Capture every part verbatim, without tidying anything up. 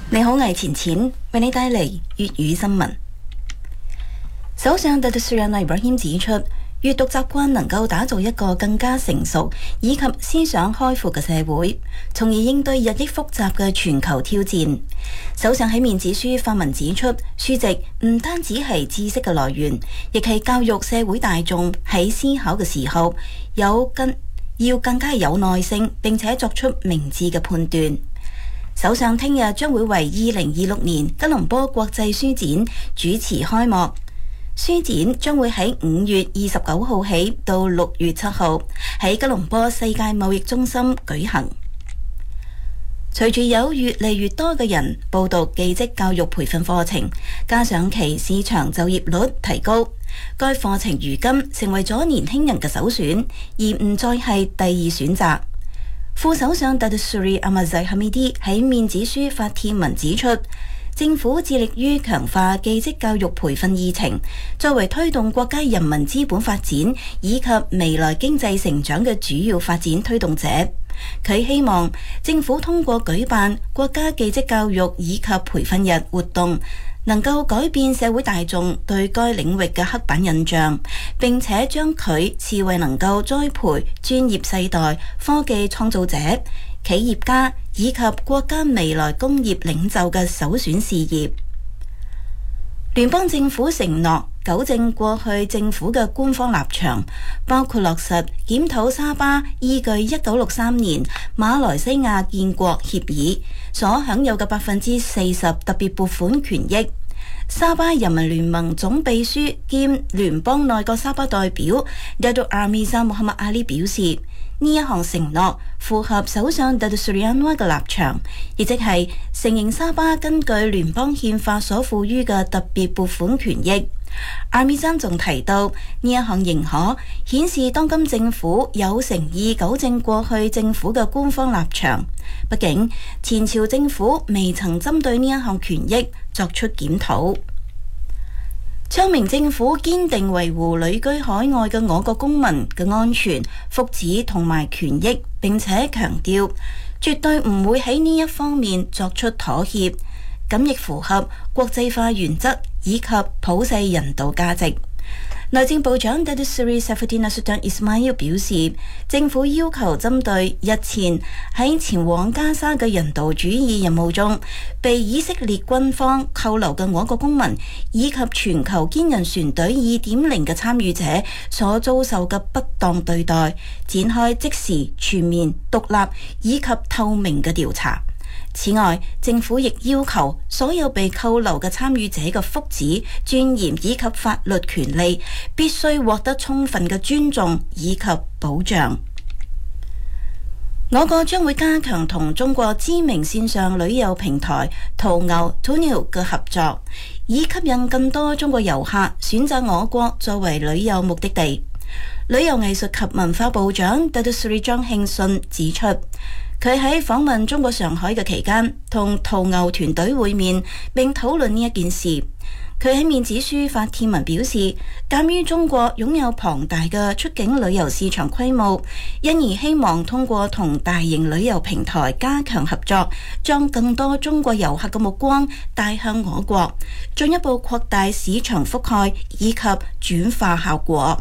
你好，魏錢錢為你帶嚟粵語新聞。首相達特蘇爾內布拉謙指出，閱讀習慣能夠打造一個更加成熟以及思想開闊嘅社會，從而應對日益複雜嘅全球挑戰。首相喺面子書發文指出，書籍唔單止係知識嘅來源，亦係教育社會大眾喺思考嘅時候有更要更加有耐性，並且作出明智嘅判斷。首相聽日將會為二零二六年吉隆坡國際書展主持開幕。書展將會喺五月二十九號起到六月七號喺吉隆坡世界貿易中心舉行。隨住有越嚟越多嘅人報讀技職教育培訓課程，加上其市場就業率提高，該課程如今成為咗年輕人嘅首選，而唔再係第二選擇。副首相達特蘇里阿馬濟哈米迪喺面子書發帖文指出，政府致力於強化技職教育培訓議程，作為推動國家人民資本發展以及未來經濟成長嘅主要發展推動者。佢希望政府通過舉辦國家技職教育以及培訓日活動，能夠改變社會大眾對該領域嘅刻板印象，並且將佢視為能夠栽培專業世代科技創造者、企業家以及國家未來工業領袖嘅首選事業。聯邦政府承諾糾正過去政府嘅官方立場，包括落實檢討沙巴依據一九六三年馬來西亞建國協議所享有嘅百分之四十特別撥款權益。沙巴人民聯盟總秘書兼聯邦內閣沙巴代表 Datuk Armizan Muhammad Ali 表示，呢一項承諾符合首相達特蘇里安威嘅立場，亦即係承認沙巴根據聯邦憲法所賦予嘅特別撥款權益。阿米珍仲提到，呢一項認可顯示當今政府有誠意糾正過去政府嘅官方立場。畢竟前朝政府未曾針對呢一項權益作出檢討。昌明政府堅定維護旅居海外嘅我國公民嘅安全、福祉同埋權益，並且強調絕對唔會喺呢一方面作出妥協，咁亦符合國際化原則以及普世人道價值。內政部長 Datuk Seri Saifuddin Nasution Ismail 表示，政府要求針對日前喺前往加沙嘅人道主義任務中被以色列軍方扣留嘅我國公民，以及全球堅韌船隊二點零嘅參與者所遭受嘅不當對待，展開即時、全面、獨立以及透明嘅調查。此外，政府亦要求所有被扣留嘅參與者嘅福祉、尊嚴以及法律權利必須獲得充分嘅尊重以及保障。我國將會加強同中國知名線上旅遊平台途牛 Tuniu 嘅合作，以吸引更多中國遊客選擇我國作為旅遊目的地。旅遊藝術及文化部長 Datuk Seri 張慶信指出，佢喺訪問中國上海嘅期間，同途牛團隊會面並討論呢一件事。佢喺面子書發帖文表示，鑑於中國擁有龐大嘅出境旅遊市場規模，因而希望通過同大型旅遊平台加強合作，將更多中國遊客嘅目光帶向我國，進一步擴大市場覆蓋以及轉化效果。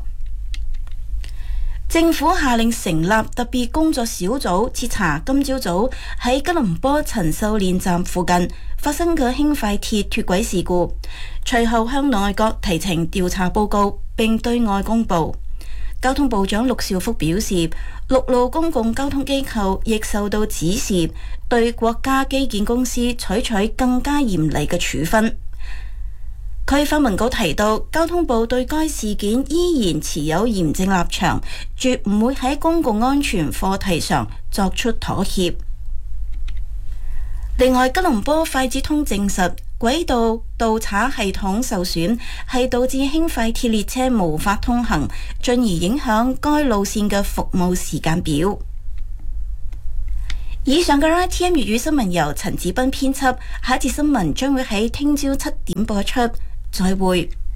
政府下令成立特別工作小組，徹查今朝早喺吉隆坡陳秀蓮站附近發生嘅輕快鐵脫軌事故，隨後向內閣提呈調查報告並對外公佈。交通部長陸兆福表示，陸路公共交通機構亦受到指示，對國家基建公司採取更加嚴厲嘅處分。佢發文稿提到，交通部對該事件依然持有嚴正立場，絕唔會喺公共安全課題上作出妥協。另外，吉隆坡快捷通證實，軌道盜查系統受損係導致輕快鐵列車無法通行，進而影響該路線嘅服務時間表。以上嘅 I T M 粵語新聞由陳子斌編輯，下一節新聞將會喺聽朝七點播出。再會。